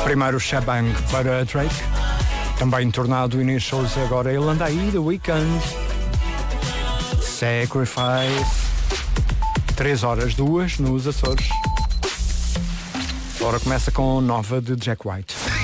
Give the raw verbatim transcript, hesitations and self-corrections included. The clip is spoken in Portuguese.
Primeiro Shabang para Drake. Também Tornado Initials, agora ele anda aí, The Weeknd. Sacrifice. Três horas, duas nos Açores. Agora começa com nova de Jack White.